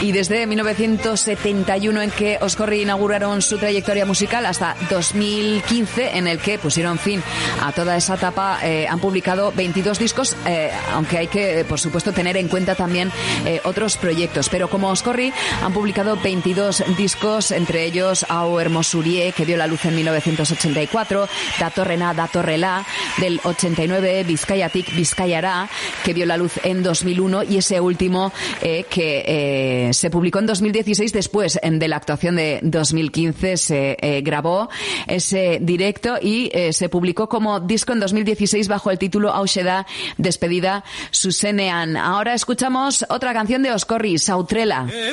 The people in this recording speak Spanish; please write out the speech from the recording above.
Y desde 1971, en que Oscorri inauguraron su trayectoria musical, hasta 2015, en el que pusieron fin a toda esa etapa, han publicado 22 discos, aunque hay que, por supuesto, tener en cuenta también otros proyectos. Pero como Oscorri han publicado 22 discos, entre ellos Hau Hermosurie, que vio la luz en 1984, Datorrena Datorrela, del 89, Bizkaiatik Bizkaiara, que vio la luz en 2001, y ese último que se publicó en 2016, después de la actuación de 2015, se grabó ese directo y se publicó como disco en 2016 bajo el título Hauxe da Despedida Zuzenean. Ahora escuchamos otra canción de Oscorri, Sautrela.